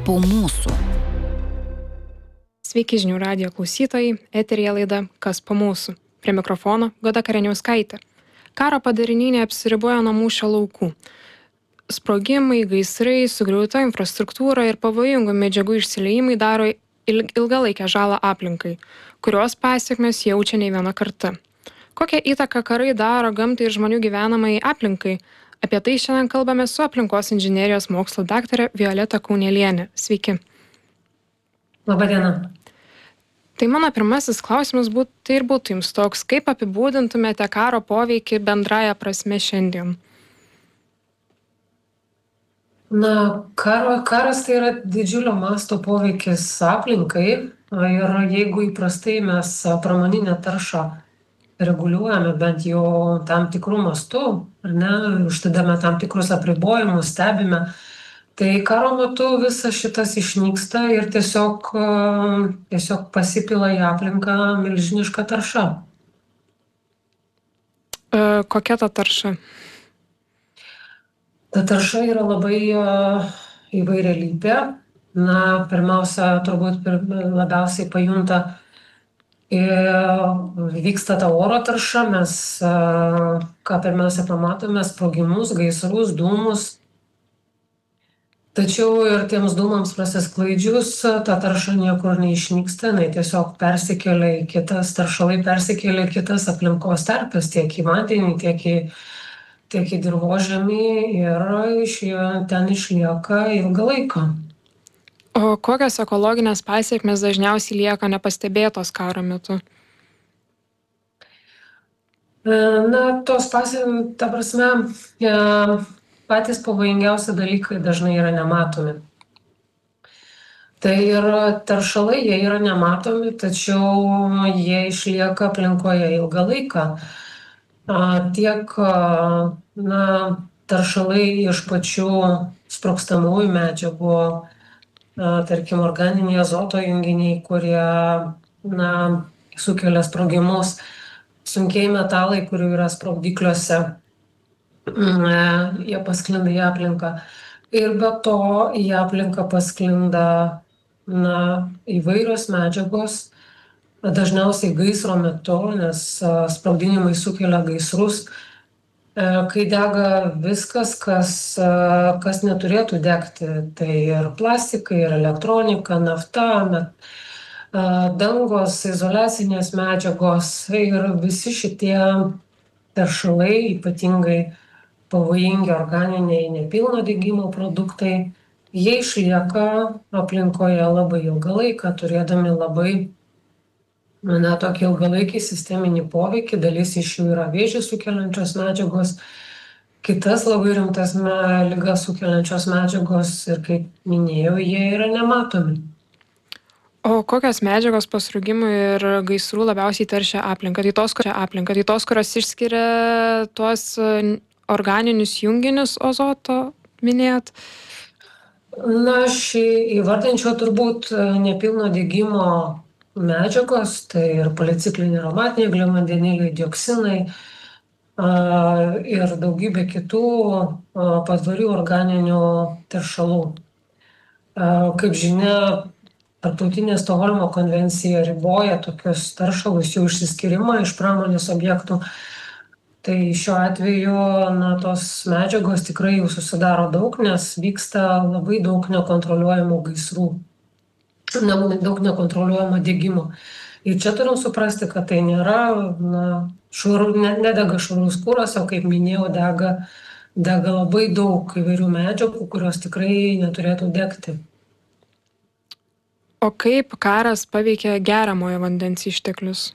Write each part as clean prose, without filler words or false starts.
po mūsų. Sveiki žinių radijo klausytojai, eteryje laida Kas po mūsų. Prie mikrofono Goda Kareniauskaitė. Karo padariniai neapsiribojo nuo mūšio laukų. Sprogimai, gaisrai, sugriauta infrastruktūra ir pavojingų medžiagų išsiliejimai daro ilgalaikę žalą aplinkai, kurios pasekmes jaučia nei viena karta. Kokią įtaką karai daro gamtai ir žmonių gyvenamai aplinkai? Apie tai šiandien kalbame su aplinkos inžinerijos mokslo daktare Violeta Kaunelienė. Sveiki. Labadiena. Tai mano pirmasis klausimas būtų jums toks, kaip apibūdintumėte karo poveikį bendraja prasme šiandien? Karas tai yra didžiulio masto poveikis aplinkai ir jeigu įprastai mes pramoninę taršą reguliuojame bent jau tam tikrų mastų, ar ne, uždedame tam tikrus apribojimus, stebime, tai karo metu visas šitas išnyksta ir tiesiog pasipila į aplinką milžiniška tarša. Kokia ta tarša? Ta tarša yra labai įvairialypė. Pirmiausia, turbūt labiausiai pajunta vyksta ta oro tarša, mes ką pirmiausia pamatome, sprogimus, gaisrus, dūmus. Tačiau ir tiems dūmams prasisklaidžius, ta tarša niekur neišnyksta, jinai tiesiog persikelia į kitas, taršalai persikelia į kitas aplinkos terpes, tiek į vandenį, tiek į dirvožemį ir ten išlieka ilgą laiką. O kokios ekologinės pasekmės dažniausiai lieka nepastebėtos karo metu? Tos pasekmės, ta prasme, patys pavojingiausi dalykai dažnai yra nematomi. Tai ir taršalai, jie yra nematomi, tačiau jie išlieka aplinkoje ilgą laiką. Tiek taršalai iš pačių sprogstamųjų medžiagų, tarkim, organiniai azoto junginiai, kurie sukelia sprogimus, sunkiai metalai, kurių yra sprogdikliuose, jie pasklinda į aplinką. Ir be to į aplinką pasklinda įvairios medžiagos, dažniausiai gaisro metu, nes sprogdinimai sukelia gaisrus, kai dega viskas, kas neturėtų degti. Tai ir plastikai, ir elektronika, nafta, dangos, izoliacinės medžiagos ir visi šitie teršalai, ypatingai pavojingi organiniai nepilno degimo produktai, jie išlieka aplinkoje labai ilgą laiką, turėdami labai tokį ilgalaikį sisteminį poveikį. Dalis iš jų yra vėžį sukeliančios medžiagos, kitas labai rimtas ligas sukeliančios medžiagos ir, kaip minėjau, jie yra nematomi. O kokios medžiagos po sprogimų ir gaisrų labiausiai teršia aplinką? Tai tos, kurios išskiria tuos organinius junginius azoto, minėjot? Aš įvardinčiau turbūt nepilno degimo medžiagos, tai ir policikliniai aromatiniai angliavandeniliai, dioksinai ir daugybė kitų patvarių organinių teršalų. Kaip žinia, Tarptautinė Stokholmo konvencija riboja tokius teršalus, jų išsiskyrimą iš pramonės objektų. Tai šiuo atveju tos medžiagos tikrai jau susidaro daug, nes vyksta labai daug nekontroliuojamų gaisrų. Daug nekontroliuojamo degimo. Ir čia turim suprasti, kad tai nėra, nedega švarus kuras, o kaip minėjau, dega labai daug įvairių medžiagų, kurios tikrai neturėtų degti. O kaip karas paveikia geriamojo vandens išteklius?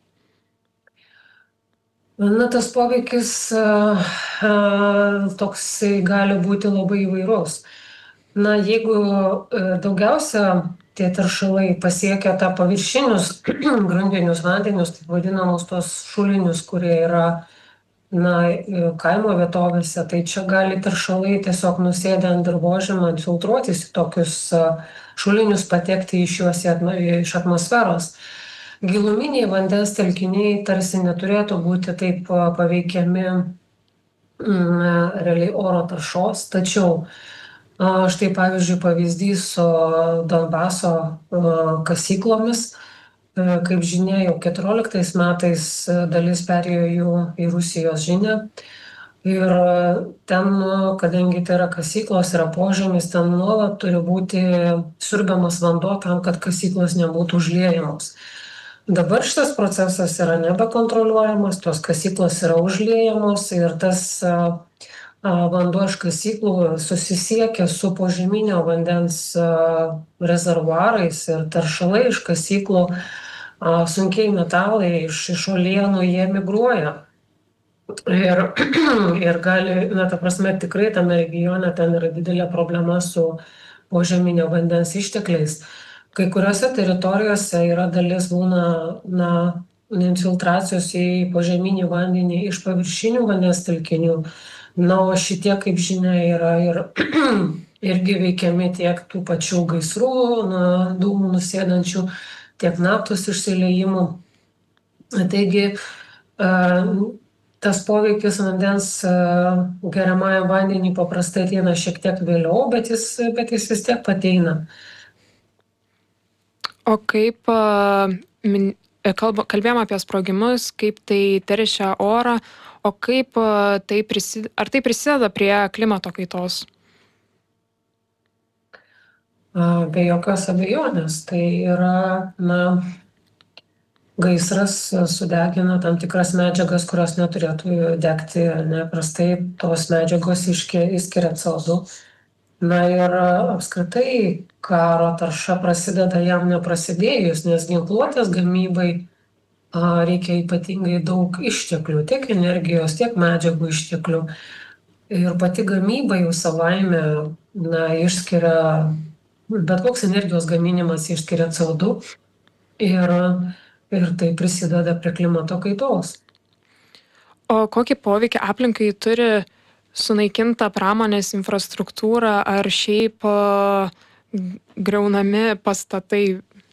Tas poveikis toks gali būti labai įvairus. Jeigu daugiausia tie teršalai pasiekia tą paviršinius gruntininius vandenius, taip vadinamus tos šulinius, kurie yra kaimo vietovėse, tai čia gali teršalai tiesiog nusėdę ant dirvožemio, infiltruotis į tokius šulinius, patekti iš juos iš atmosferos. Giluminiai vandens telkiniai tarsi neturėtų būti taip paveikiami realiai oro taršos, tačiau Štai pavyzdžiui pavyzdys su Donbaso kasyklomis. Kaip žinia, jau 14 metais dalis perėjo jų į Rusijos žinią. Ir ten, kadangi tai yra kasyklos, yra požemis, ten nuolat turi būti siurbiamas vanduo tam, kad kasyklos nebūtų užliejamos. Dabar šitas procesas yra nebekontroliuojamas, tos kasyklos yra užliejamos ir tas vanduo iš kasyklų susisiekia su požeminio vandens rezervuarais ir teršalai iš kasyklų, sunkiai metalai iš uolienų, jie migruoja. Ir, ir gali, ta prasme, tikrai tame regione ten yra didelė problema su požeminio vandens ištekliais. Kai kuriuose teritorijose yra dalis būna, infiltracijos į požeminį vandenį iš paviršinių vandens telkinių. Na, o šitie, kaip žinia, yra irgi veikiami tiek tų pačių gaisrų, dūmų nusėdančių, tiek naftos išsiliejimų. Taigi, tas poveikis vandens geriamajam vandeniui paprastai ateina šiek tiek vėliau, bet jis vis tiek ateina. O kaip kalbėjom apie sprogimus, kaip tai teršia orą, o kaip ar tai prisideda prie klimato kaitos? Be jokios abejonės. Tai yra, gaisras sudegina tam tikras medžiagas, kurios neturėtų degti. Neprastai tos medžiagos išskiria CO2. Na ir apskritai karo tarša prasideda jam neprasidėjus, nes ginkluotės gamybai reikia ypatingai daug išteklių, tiek energijos, tiek medžiagų išteklių. Ir pati gamyba jau savaime išskiria, bet koks energijos gaminimas išskiria CO2 ir tai prisideda prie klimato kaitos. O kokį poveikį aplinkai turi sunaikinta pramonės infrastruktūra ar šiaip griaunami pastatai?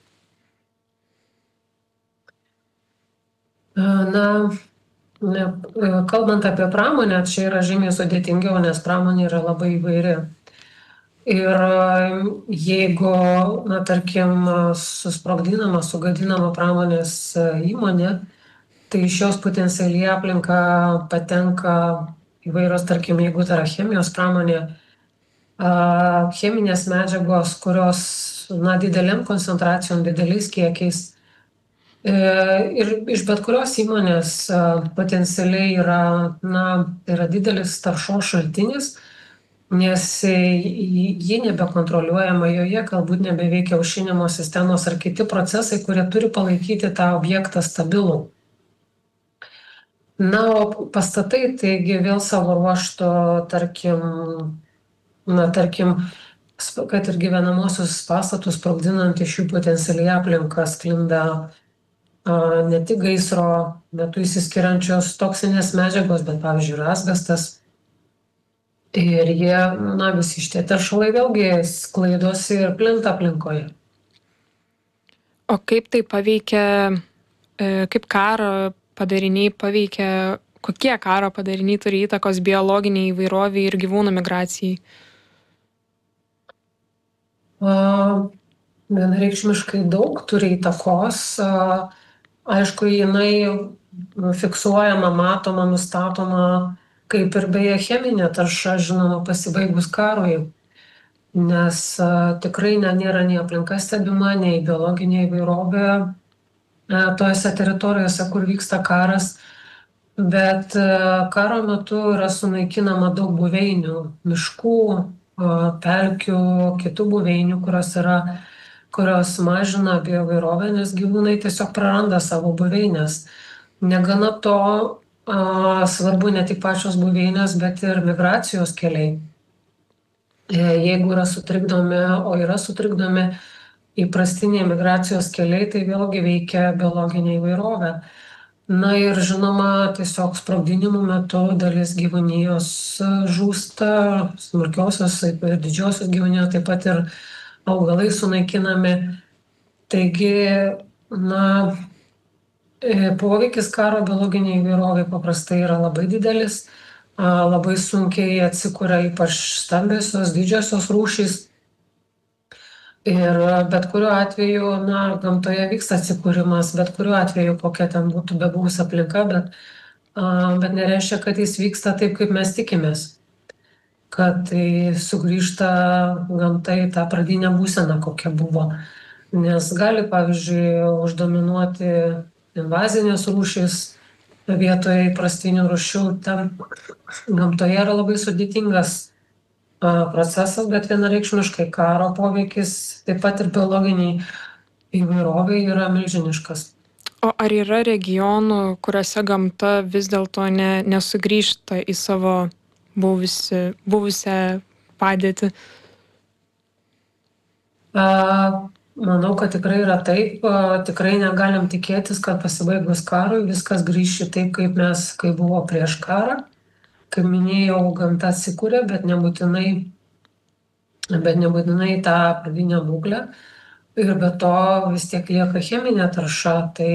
Kalbant apie pramonę, čia yra žymiai sudėtingiau, nes pramonė yra labai įvairi. Ir jeigu, tarkim, susprogdinama, sugadinama pramonės įmonė, tai iš jos potencialiai aplinką patenka įvairios, tarkim, jeigu tai yra chemijos pramonė, cheminės medžiagos, kurios, dideliam koncentracijom, dideliais kiekiais. Ir iš bet kurios įmonės potencialiai yra didelis taršos šaltinis, nes ji nebekontroliuojama, joje galbūt nebeveikia aušinimo sistemos ar kiti procesai, kurie turi palaikyti tą objektą stabilų. O pastatai, taigi vėl savo ruožtu, tarkim, kad ir gyvenamosius pastatus sprogdinant iš jų potencialiai aplinką sklinda ne tik gaisro metu išsiskiriančios toksinės medžiagos, bet pavyzdžiui ir asbestas. Ir jie, visi šitie teršalai vėlgi sklaidosi ir plinta aplinkoje. O kaip tai paveikia, kaip karo padariniai paveikia, kokie karo padariniai turi įtakos biologiniai įvairoviai ir gyvūnų migracijai? Vienareikšmiškai daug turi įtakos. Aišku, jinai fiksuojama, matoma, nustatoma, kaip ir beje cheminė tarša, žinoma, pasibaigus karui, nes tikrai nėra nei aplinka stebima, nei biologinė įvairovė tojose teritorijose, kur vyksta karas, bet karo metu yra sunaikinama daug buveinių, miškų, pelkių, kitų buveinių, kurios mažina bioįvairovę, nes gyvūnai tiesiog praranda savo buveinės. Negana to, svarbu ne tik pačios buveinės, bet ir migracijos keliai. Jeigu yra sutrikdomi įprastiniai migracijos keliai, tai vėlgi veikia biologinė įvairovė. Ir žinoma, tiesiog sprogdinimų metu dalis gyvūnijos žūsta, smulkiosios ir didžiosios gyvūnijos, taip pat ir augalai sunaikinami. Taigi, poveikis karo biologiniai įvairoviai paprastai yra labai didelis. labai sunkiai atsikuria ypač stambiosios, didžiosios rūšys. Ir bet kuriuo atveju, gamtoje vyksta atsikūrimas, bet kuriuo atveju, kokia ten būtų bebuvus aplinka, bet nereiškia, kad jis vyksta taip, kaip mes tikimės. Kad tai sugrįžta gamta į tą pradinę būseną, kokia buvo. Nes gali, pavyzdžiui, uždominuoti invazinės rūšys vietoje įprastinių rūšių. Ten gamtoje yra labai sudėtingas procesas, bet vienareikšmiškai karo poveikis, taip pat ir biologiniai įvairoviai yra milžiniškas. O ar yra regionų, kuriuose gamta vis dėlto nesugrįžta į savo buvusią padėtį? Manau, kad tikrai yra taip. Tikrai negalim tikėtis, kad pasibaigus karui viskas grįš taip, kaip buvo prieš karą. Kaip minėjau, gamta atsikūrė, bet nebūtinai tą pradinę būklę. Ir be to vis tiek lieka cheminė tarša. Tai,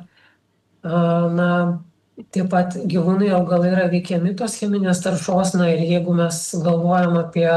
taip pat gyvūnai, augalai yra veikiami tos cheminės taršos. Ir jeigu mes galvojam apie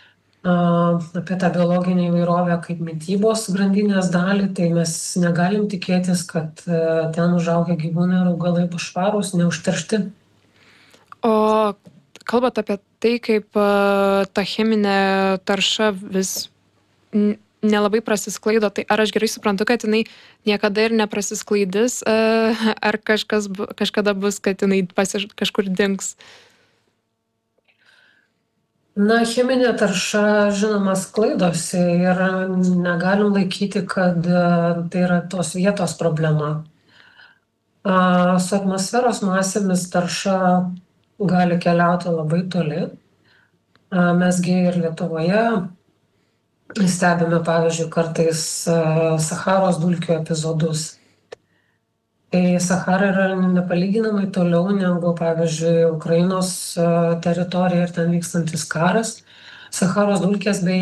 tą biologinę įvairovę kaip mitybos grandinės dalį, tai mes negalim tikėtis, kad ten užaugę gyvūnai ir augalai bus švarūs, neužteršti. O kalbant apie tai, kaip ta cheminė tarša vis nelabai prasisklaido, tai ar aš gerai suprantu, kad jinai niekada ir neprasisklaidys, ar kažkada bus, kad jinai kažkur dings? Cheminė tarša, žinoma, sklaidosi ir negalim laikyti, kad tai yra tos vietos problema. Su atmosferos masėmis tarša gali keliauti labai toli. Mesgi ir Lietuvoje stebime, pavyzdžiui, kartais Sacharos dulkių epizodus. Tai Sachara yra nepalyginamai toliau negu, pavyzdžiui, Ukrainos teritorija ir ten vykstantis karas. Sacharos dulkės beje